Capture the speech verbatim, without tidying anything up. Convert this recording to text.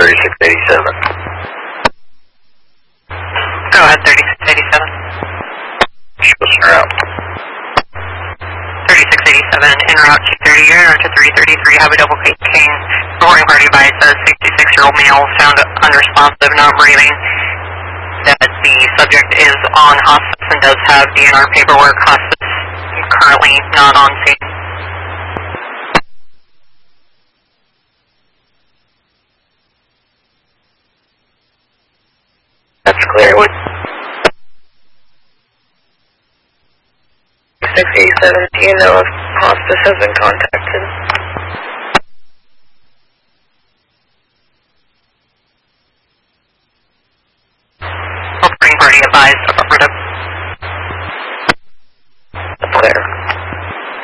thirty-six eighty-seven. Go ahead, thirty-six eighty-seven. Schusser out. thirty-six eighty-seven, en route two thirty, you're in to three thirty-three, have a double cane. Reporting party by says sixty-six-year-old male found unresponsive, not breathing. That the subject is on hospice and does have D N R paperwork. Hospice currently not on scene. That's clear. What? six eighty-seven, do you know if hospice has been contacted?